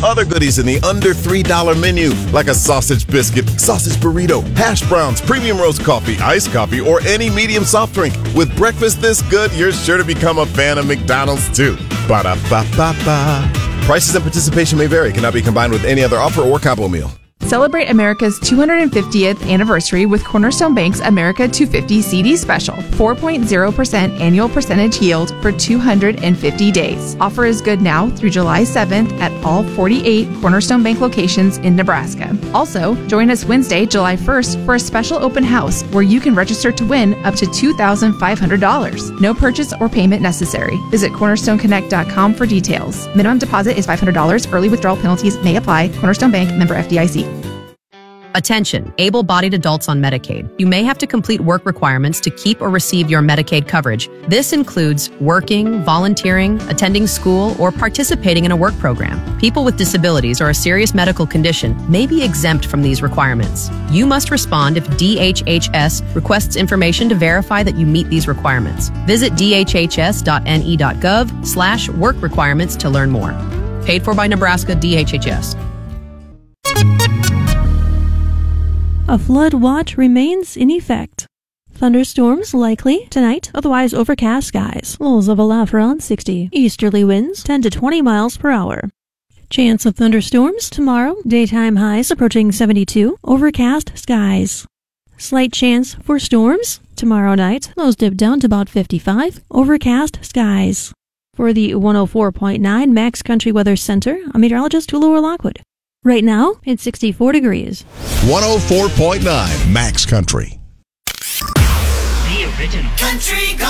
other goodies in the under $3 menu, like a sausage biscuit, sausage burrito, hash browns, premium roast coffee, iced coffee, or any medium soft drink. With breakfast this good, you're sure to become a fan of McDonald's too. Ba-da-ba-ba-ba. Prices and participation may vary. Cannot be combined with any other offer or combo meal. Celebrate America's 250th anniversary with Cornerstone Bank's America 250 CD special. 4.0% annual percentage yield for 250 days. Offer is good now through July 7th at all 48 Cornerstone Bank locations in Nebraska. Also, join us Wednesday, July 1st for a special open house where you can register to win up to $2,500. No purchase or payment necessary. Visit cornerstoneconnect.com for details. Minimum deposit is $500. Early withdrawal penalties may apply. Cornerstone Bank, member FDIC. Attention, able-bodied adults on Medicaid. You may have to complete work requirements to keep or receive your Medicaid coverage. This includes working, volunteering, attending school, or participating in a work program. People with disabilities or a serious medical condition may be exempt from these requirements. You must respond if DHHS requests information to verify that you meet these requirements. Visit dhhs.ne.gov/work requirements to learn more. Paid for by Nebraska DHHS. A flood watch remains in effect. Thunderstorms likely tonight, otherwise overcast skies. Lows of around 60. Easterly winds 10 to 20 miles per hour. Chance of thunderstorms tomorrow, daytime highs approaching 72. Overcast skies. Slight chance for storms tomorrow night. Lows dip down to about 55. Overcast skies. For the 104.9 Max Country Weather Center, I'm meteorologist Laura Lockwood. Right now, it's 64 degrees. 104.9 Max Country. The original Country